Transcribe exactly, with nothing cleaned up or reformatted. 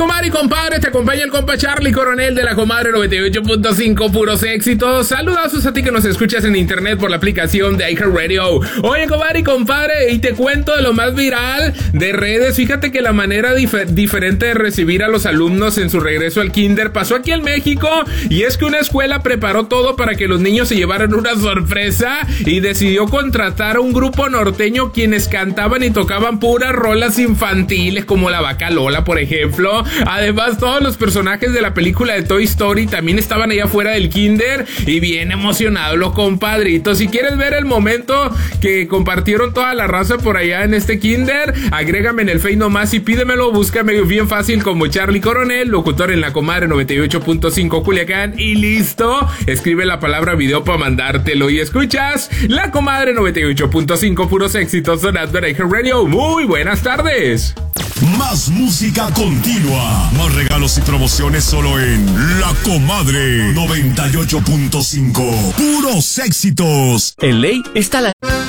comadre y compadre, te acompaña el compa Charlie Coronel de la comadre noventa y ocho punto cinco, puros éxitos. Saludazos a ti que nos escuchas en internet por la aplicación de iHeartRadio. Oye, comadre y compadre, y te cuento de lo más viral de redes. Fíjate que la manera dif- diferente de recibir a los alumnos en su regreso al kinder pasó aquí en México, y es que una escuela preparó todo para que los niños se llevaran una sorpresa y decidió contratar a un grupo norteño quienes cantaban y tocaban puras rolas infantiles como la Vaca Lola, por ejemplo. Además, todos los personajes de la película de Toy Story también estaban allá afuera del kinder y bien emocionados los compadritos. Si quieres ver el momento que compartieron toda la raza por allá en este kinder, agrégame en el Face nomás y pídemelo. Búscame bien fácil como Charlie Coronel, locutor en la comadre noventa y ocho punto cinco Culiacán, y listo. Escribe la palabra video para mandártelo y escuchas la comadre noventa y ocho punto cinco, puros éxitos sonando en iHeartRadio. Muy buenas tardes. Más música continua, más regalos y promociones solo en La Comadre noventa y ocho punto cinco. Puros éxitos. En Ley está la...